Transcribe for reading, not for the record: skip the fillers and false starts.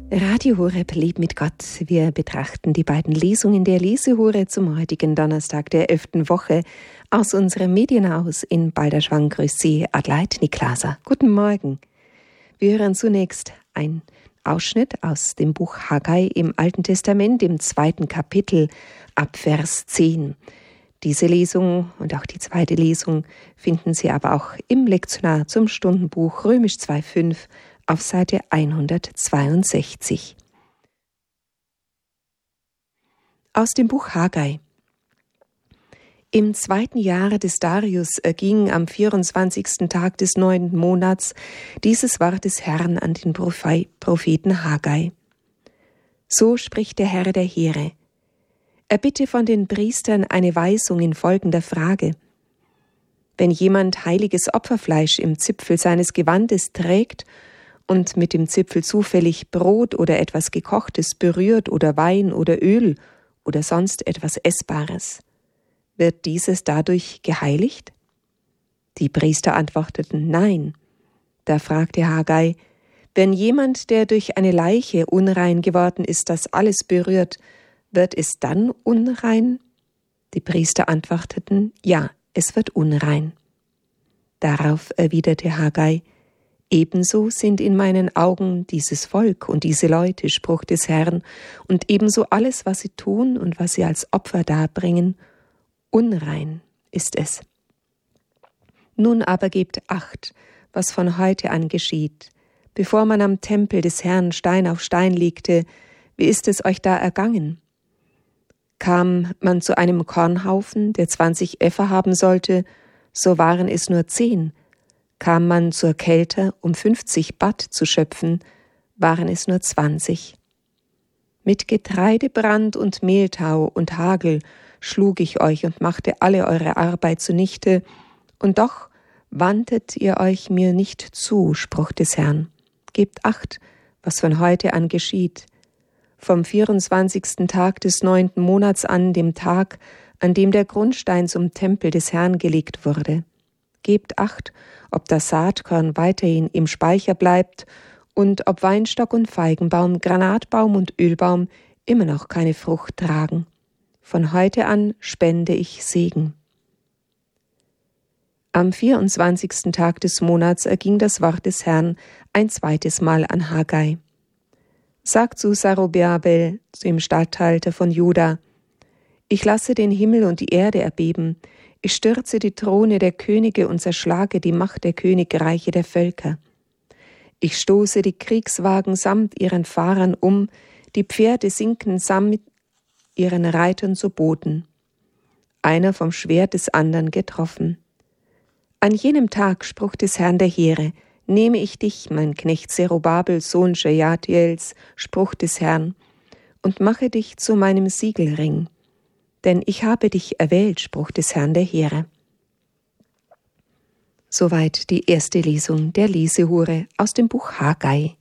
Radio Horeb lebt mit Gott. Wir betrachten die beiden Lesungen der Lesehure zum heutigen Donnerstag der 11. Woche aus unserem Medienhaus in Balderschwang. Grüß Sie, Adelaide Niklasa. Guten Morgen. Wir hören zunächst einen Ausschnitt aus dem Buch Haggai im Alten Testament, im 2. Kapitel, ab Vers 10. Diese Lesung und auch die zweite Lesung finden Sie aber auch im Lektionar zum Stundenbuch Römisch 2,5 auf Seite 162. Aus dem Buch Haggai. Im 2. Jahre des Darius erging am 24. Tag des 9. Monats dieses Wort des Herrn an den Propheten Haggai. So spricht der Herr der Heere. Erbitte von den Priestern eine Weisung in folgender Frage. Wenn jemand heiliges Opferfleisch im Zipfel seines Gewandes trägt und mit dem Zipfel zufällig Brot oder etwas Gekochtes berührt oder Wein oder Öl oder sonst etwas Essbares, wird dieses dadurch geheiligt? Die Priester antworteten, nein. Da fragte Haggai, wenn jemand, der durch eine Leiche unrein geworden ist, das alles berührt, wird es dann unrein? Die Priester antworteten, ja, es wird unrein. Darauf erwiderte Haggai, ebenso sind in meinen Augen dieses Volk und diese Leute, Spruch des Herrn, und ebenso alles, was sie tun und was sie als Opfer darbringen, unrein ist es. Nun aber gebt Acht, was von heute an geschieht. Bevor man am Tempel des Herrn Stein auf Stein legte, wie ist es euch da ergangen? Kam man zu einem Kornhaufen, der 20 Epha haben sollte, so waren es nur 10. Kam man zur Kälte, um 50 Bat zu schöpfen, waren es nur 20. Mit Getreidebrand und Mehltau und Hagel schlug ich euch und machte alle eure Arbeit zunichte, und doch wandtet ihr euch mir nicht zu, Spruch des Herrn. Gebt Acht, was von heute an geschieht. Vom 24. Tag des 9. Monats an, dem Tag, an dem der Grundstein zum Tempel des Herrn gelegt wurde. Gebt Acht, ob das Saatkorn weiterhin im Speicher bleibt und ob Weinstock und Feigenbaum, Granatbaum und Ölbaum immer noch keine Frucht tragen. Von heute an spende ich Segen. Am 24. Tag des Monats erging das Wort des Herrn ein zweites Mal an Haggai. Sagt zu Sarubabel, dem Statthalter von Juda, ich lasse den Himmel und die Erde erbeben, ich stürze die Throne der Könige und zerschlage die Macht der Königreiche der Völker. Ich stoße die Kriegswagen samt ihren Fahrern um, die Pferde sinken samt ihren Reitern zu Boden. Einer vom Schwert des anderen getroffen. An jenem Tag, Spruch des Herrn der Heere, nehme ich dich, mein Knecht Zerubabel, Sohn Schealtiels, Spruch des Herrn, und mache dich zu meinem Siegelring. Denn ich habe dich erwählt, Spruch des Herrn der Heere. Soweit die erste Lesung der Lesehure aus dem Buch Haggai.